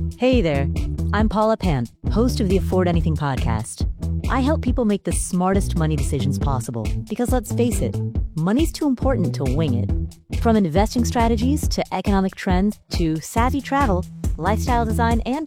Hey there, I'm Paula Pan, host of the Afford Anything podcast. I help people make the smartest money decisions possible because let's face it, money's too important to wing it. From investing strategies to economic trends to savvy travel, lifestyle design, and